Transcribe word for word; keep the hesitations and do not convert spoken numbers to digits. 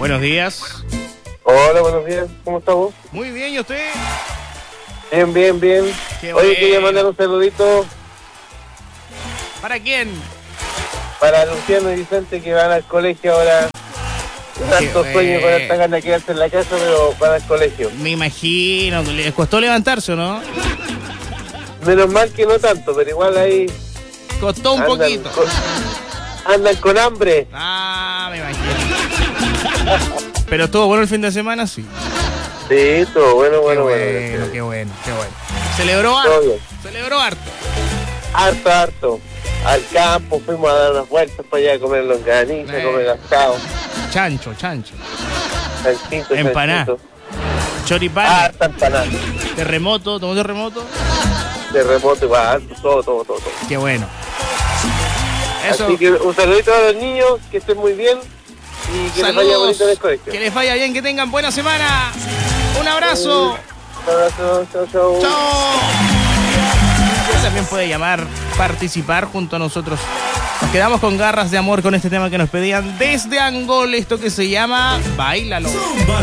Buenos días. Hola, buenos días. ¿Cómo estás vos? Muy bien, ¿y usted? Bien, bien, bien. Qué Oye, bueno. quería mandar un saludito ¿Para quién? para Luciano y Vicente que van al colegio ahora. Tantos Qué sueños con bueno. esta ganas de quedarse en la casa, pero van al colegio. Me imagino, que les costó levantarse, ¿o no? Menos mal que no tanto, pero igual ahí Costó un andan poquito. con, andan con hambre. Ah, me imagino. Pero estuvo bueno el fin de semana, sí. Sí, todo bueno, Qué bueno, bueno, bueno. qué bueno, qué bueno. Celebró Todo harto. bien. Celebró harto. Harto, harto. Al campo, fuimos a dar unas vueltas para allá a comer longaniza, Eh. a comer asado, Chancho, chancho. salsito, Empaná. salsito. Choripán. Harta empanada. Terremoto, ¿tomó terremoto? Terremoto igual, todo, todo, todo, todo. Qué bueno. Eso. Así que un saludito a los niños, que estén muy bien y que les vaya bonito en el colegio. Que les vaya bien, que tengan buena semana. Un abrazo. Un abrazo, chao, chao. Chao. Usted también puede llamar, participar junto a nosotros. Nos quedamos con garras de amor con este tema que nos pedían desde Angol, esto que se llama Báilalo.